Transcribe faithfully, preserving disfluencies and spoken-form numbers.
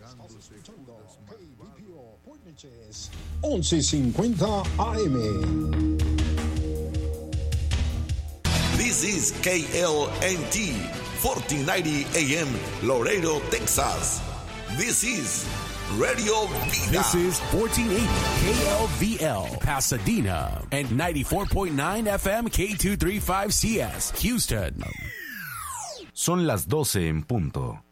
once cincuenta A M. This is K L N T, fourteen ninety A M, Laredo, Texas. This is Radio Vida. This is fourteen eighty K L V L, Pasadena, and ninety-four point nine F M K two thirty-five C S, Houston. Son las doce en punto.